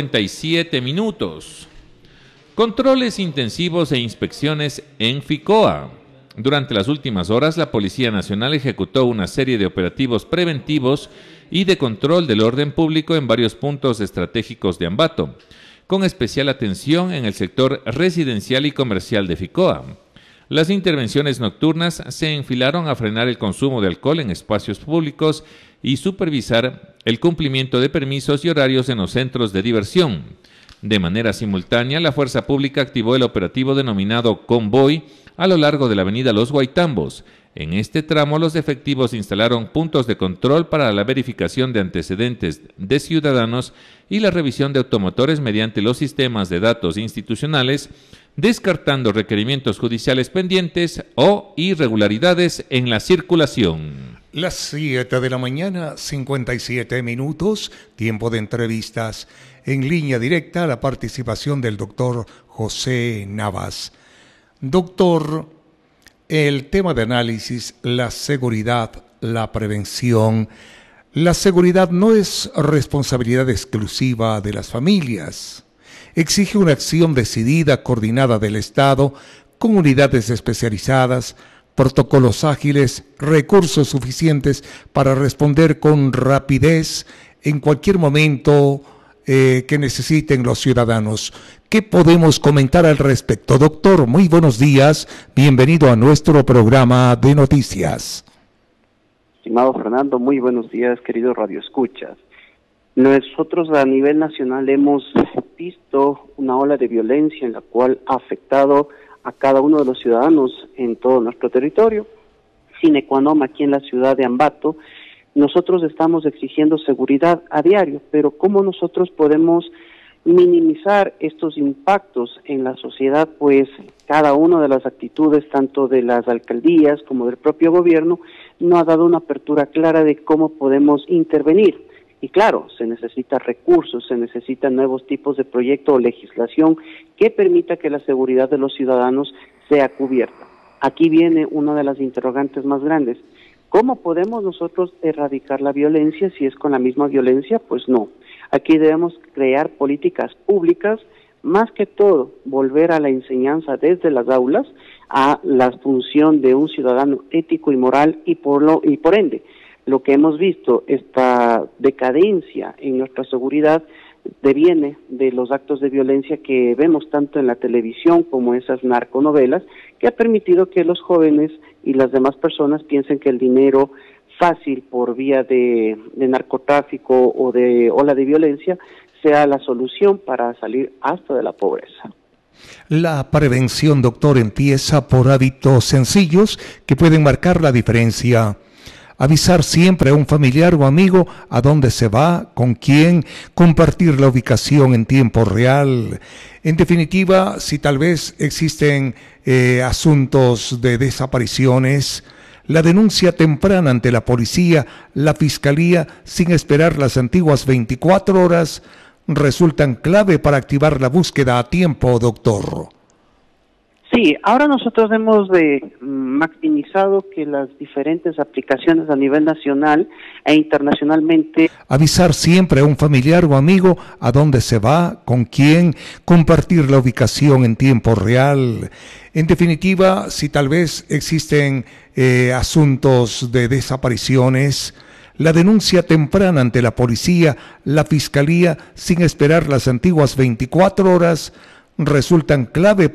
57 minutos. Controles intensivos e inspecciones en Ficoa. Durante las últimas horas, la Policía Nacional ejecutó una serie de operativos preventivos y de control del orden público en varios puntos estratégicos de Ambato, con especial atención en el sector residencial y comercial de Ficoa. Las intervenciones nocturnas se enfilaron a frenar el consumo de alcohol en espacios públicos y supervisar el cumplimiento de permisos y horarios en los centros de diversión. De manera simultánea, la fuerza pública activó el operativo denominado Convoy a lo largo de la avenida Los Guaitambos. En este tramo, los efectivos instalaron puntos de control para la verificación de antecedentes de ciudadanos y la revisión de automotores mediante los sistemas de datos institucionales, descartando requerimientos judiciales pendientes o irregularidades en la circulación. Las 7 de la mañana, 57 minutos, tiempo de entrevistas. En línea directa, la participación del doctor José Navas. Doctor, el tema de análisis, la seguridad, la prevención. La seguridad no es responsabilidad exclusiva de las familias. Exige una acción decidida, coordinada del Estado, con unidades especializadas, protocolos ágiles, recursos suficientes para responder con rapidez en cualquier momento que necesiten los ciudadanos. ¿Qué podemos comentar al respecto? Doctor, muy buenos días. Bienvenido a nuestro programa de noticias. Estimado Fernando, muy buenos días, queridos radioescuchas. Nosotros a nivel nacional hemos visto una ola de violencia en la cual ha afectado a cada uno de los ciudadanos en todo nuestro territorio. Sine qua non, aquí en la ciudad de Ambato, nosotros estamos exigiendo seguridad a diario, pero ¿cómo nosotros podemos minimizar estos impactos en la sociedad? Pues cada una de las actitudes, tanto de las alcaldías como del propio gobierno, no ha dado una apertura clara de cómo podemos intervenir. Y claro, se necesita recursos, se necesitan nuevos tipos de proyecto o legislación que permita que la seguridad de los ciudadanos sea cubierta. Aquí viene una de las interrogantes más grandes. ¿Cómo podemos nosotros erradicar la violencia si es con la misma violencia? Pues no. Aquí debemos crear políticas públicas, más que todo volver a la enseñanza desde las aulas, a la función de un ciudadano ético y moral y por ende, lo que hemos visto, esta decadencia en nuestra seguridad deviene de los actos de violencia que vemos tanto en la televisión como esas narconovelas, que ha permitido que los jóvenes y las demás personas piensen que el dinero fácil por vía de narcotráfico o de ola de violencia sea la solución para salir hasta de la pobreza. La prevención, doctor, empieza por hábitos sencillos que pueden marcar la diferencia. Avisar siempre a un familiar o amigo a dónde se va, con quién, compartir la ubicación en tiempo real. En definitiva, si tal vez existen asuntos de desapariciones, la denuncia temprana ante la policía, la fiscalía, sin esperar las antiguas 24 horas, resultan clave para activar la búsqueda a tiempo, doctor. Sí, ahora nosotros hemos maximizado que las diferentes aplicaciones a nivel nacional e internacionalmente. Avisar siempre a un familiar o amigo a dónde se va, con quién, compartir la ubicación en tiempo real. En definitiva, si tal vez existen asuntos de desapariciones, la denuncia temprana ante la policía, la fiscalía, sin esperar las antiguas 24 horas, resultan clave